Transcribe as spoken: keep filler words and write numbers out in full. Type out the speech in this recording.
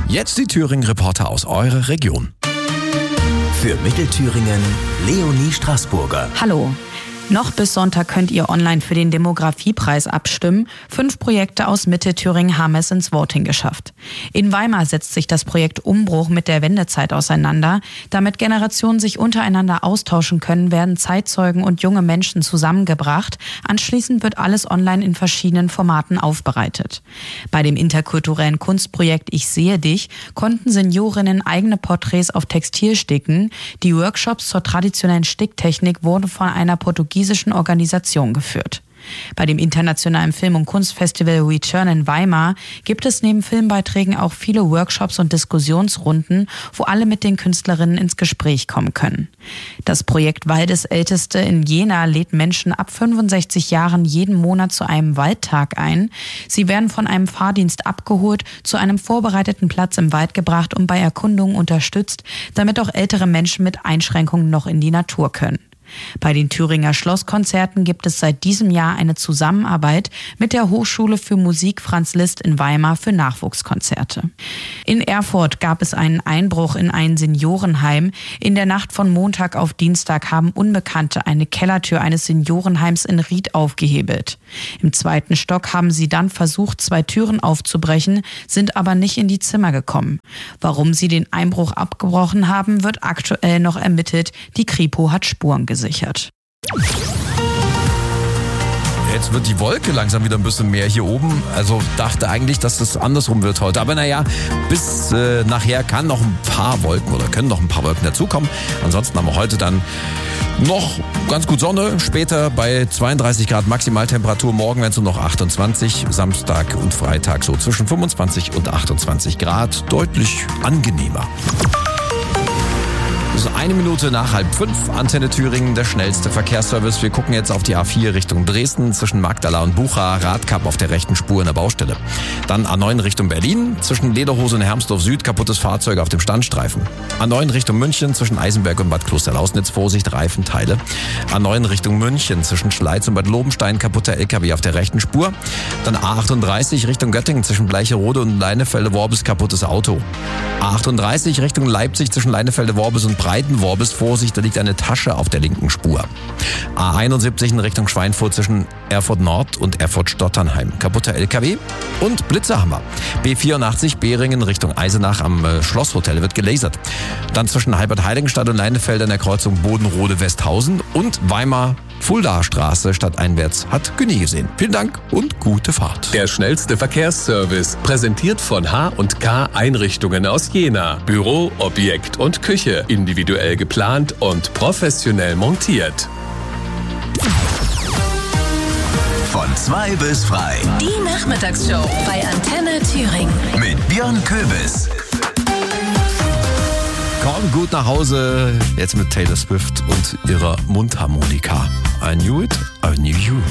Jetzt die Thüringen-Reporter aus eurer Region. Für Mittelthüringen Leonie Straßburger. Hallo. Noch bis Sonntag könnt ihr online für den Demografiepreis abstimmen. Fünf Projekte aus Mittelthüringen haben es ins Voting geschafft. In Weimar setzt sich das Projekt Umbruch mit der Wendezeit auseinander. Damit Generationen sich untereinander austauschen können, werden Zeitzeugen und junge Menschen zusammengebracht. Anschließend wird alles online in verschiedenen Formaten aufbereitet. Bei dem interkulturellen Kunstprojekt Ich sehe dich konnten Seniorinnen eigene Porträts auf Textil sticken. Die Workshops zur traditionellen Sticktechnik wurden von einer portugiesischen Organisation geführt. Bei dem internationalen Film- und Kunstfestival Return in Weimar gibt es neben Filmbeiträgen auch viele Workshops und Diskussionsrunden, wo alle mit den Künstlerinnen ins Gespräch kommen können. Das Projekt Waldesälteste in Jena lädt Menschen ab fünfundsechzig Jahren jeden Monat zu einem Waldtag ein. Sie werden von einem Fahrdienst abgeholt, zu einem vorbereiteten Platz im Wald gebracht und bei Erkundungen unterstützt, damit auch ältere Menschen mit Einschränkungen noch in die Natur können. Bei den Thüringer Schlosskonzerten gibt es seit diesem Jahr eine Zusammenarbeit mit der Hochschule für Musik Franz Liszt in Weimar für Nachwuchskonzerte. In Erfurt gab es einen Einbruch in ein Seniorenheim. In der Nacht von Montag auf Dienstag haben Unbekannte eine Kellertür eines Seniorenheims in Ried aufgehebelt. Im zweiten Stock haben sie dann versucht, zwei Türen aufzubrechen, sind aber nicht in die Zimmer gekommen. Warum sie den Einbruch abgebrochen haben, wird aktuell noch ermittelt. Die Kripo hat Spuren gesichert. Gesichert. Jetzt wird die Wolke langsam wieder ein bisschen mehr hier oben. Also dachte eigentlich, dass das andersrum wird heute. Aber naja, bis äh, nachher kann noch ein paar Wolken oder können noch ein paar Wolken dazukommen. Ansonsten haben wir heute dann noch ganz gut Sonne. Später bei zweiunddreißig Grad Maximaltemperatur. Morgen werden es nur noch achtundzwanzig. Samstag und Freitag so zwischen fünfundzwanzig und achtundzwanzig Grad. Deutlich angenehmer. Das ist eine Minute nach halb fünf. Antenne Thüringen, der schnellste Verkehrsservice. Wir gucken jetzt auf die A vier Richtung Dresden zwischen Magdala und Bucha. Radkapp auf der rechten Spur in der Baustelle. Dann A neun Richtung Berlin. Zwischen Lederhose und Hermsdorf Süd kaputtes Fahrzeug auf dem Standstreifen. A neun Richtung München zwischen Eisenberg und Bad Klosterlausnitz. Vorsicht, Reifenteile. A neun Richtung München zwischen Schleiz und Bad Lobenstein kaputter L K W auf der rechten Spur. Dann A achtunddreißig Richtung Göttingen zwischen Bleicherode und Leinefelde-Worbis kaputtes Auto. A achtunddreißig Richtung Leipzig zwischen Leinefelde-Worbis und Breitenworbis, Vorsicht, da liegt eine Tasche auf der linken Spur. A einundsiebzig in Richtung Schweinfurt zwischen Erfurt Nord und Erfurt Stotternheim. Kaputter L K W und Blitzerhammer. B vierundachtzig Beringen Richtung Eisenach am äh, Schlosshotel wird gelasert. Dann zwischen Halbert-Heiligenstadt und Leinefelde in der Kreuzung Bodenrode-Westhausen und Weimar Fuldaer Straße stadteinwärts hat Günni gesehen. Vielen Dank und gute Fahrt. Der schnellste Verkehrsservice, präsentiert von H und K Einrichtungen aus Jena. Büro, Objekt und Küche, individuell geplant und professionell montiert. Von zwei bis frei. Die Nachmittagsshow bei Antenne Thüringen. Mit Björn Köbis. Komm gut nach Hause, jetzt mit Taylor Swift und ihrer Mundharmonika. I knew it, I knew you.